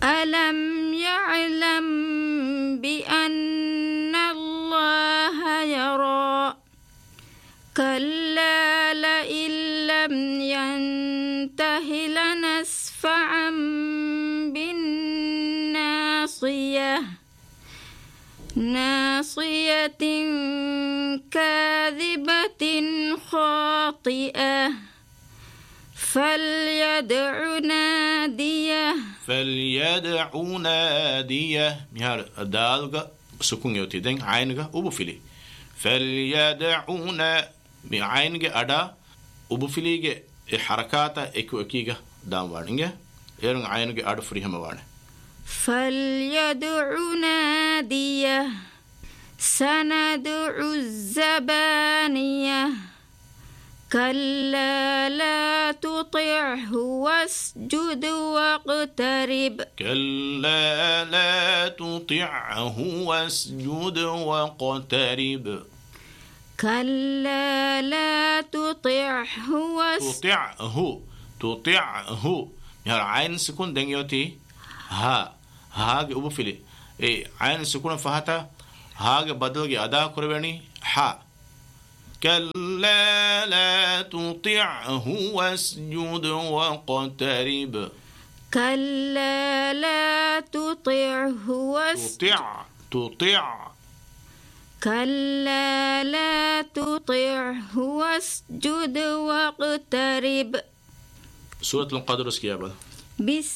ألم يعلم بأن الله يرى كلا لئن لم ينته لنسفعا بالناصية ناصية كاذبة خاطئة فليدع ناديه مihar dalga sukun yoti den aynga ubu fili falyad'una mi aynge ada ubu filige e harakata eku ekiga dam waninge erun aynge adu frihama wane فليدع ناديه سندع الزبانية كلا لا تطعه واسجد واقترب كلا لا تطعه واسجد واقترب كلا لا تطعه تطعه يعني عين سكون دنيوتي هاگ ubu fili عين سكون فهتا هاگ بدلگي ادا كربني كلا لا تطعه واسجد واقترب كلا لا تطعه كلا لا تطعه واسجد واقترب سورة القدر اسكي يا